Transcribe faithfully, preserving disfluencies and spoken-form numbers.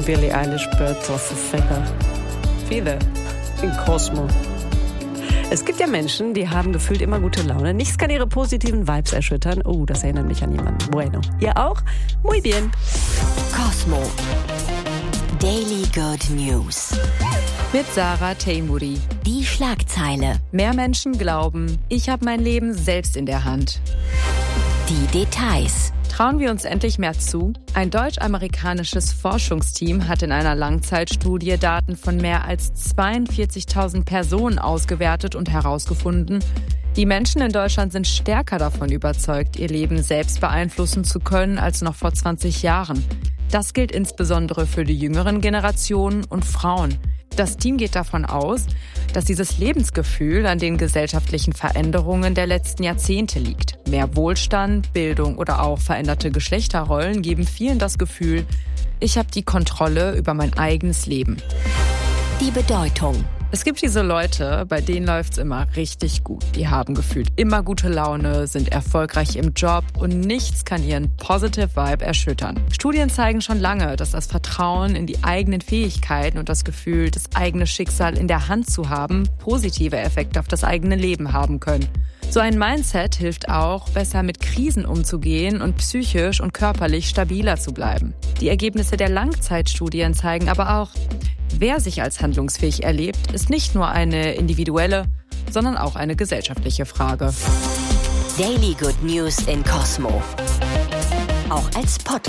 Billie Eilish, Birds of a Feather. Viele in Cosmo. Es gibt ja Menschen, die haben gefühlt immer gute Laune. Nichts kann ihre positiven Vibes erschüttern. Oh, das erinnert mich an jemanden. Bueno. Ihr auch? Muy bien. Cosmo. Daily Good News. Mit Sarah Teimouri. Die Schlagzeile. Mehr Menschen glauben, ich habe mein Leben selbst in der Hand. Die Details. Trauen wir uns endlich mehr zu? Ein deutsch-amerikanisches Forschungsteam hat in einer Langzeitstudie Daten von mehr als zweiundvierzigtausend Personen ausgewertet und herausgefunden, die Menschen in Deutschland sind stärker davon überzeugt, ihr Leben selbst beeinflussen zu können als noch vor zwanzig Jahren. Das gilt insbesondere für die jüngeren Generationen und Frauen. Das Team geht davon aus, dass dieses Lebensgefühl an den gesellschaftlichen Veränderungen der letzten Jahrzehnte liegt. Mehr Wohlstand, Bildung oder auch veränderte Geschlechterrollen geben vielen das Gefühl, ich habe die Kontrolle über mein eigenes Leben. Die Bedeutung. Es gibt diese Leute, bei denen läuft's immer richtig gut. Die haben gefühlt immer gute Laune, sind erfolgreich im Job und nichts kann ihren Positive Vibe erschüttern. Studien zeigen schon lange, dass das Vertrauen in die eigenen Fähigkeiten und das Gefühl, das eigene Schicksal in der Hand zu haben, positive Effekte auf das eigene Leben haben können. So ein Mindset hilft auch, besser mit Krisen umzugehen und psychisch und körperlich stabiler zu bleiben. Die Ergebnisse der Langzeitstudien zeigen aber auch, wer sich als handlungsfähig erlebt, ist nicht nur eine individuelle, sondern auch eine gesellschaftliche Frage. Daily Good News in Cosmo. Auch als Podcast.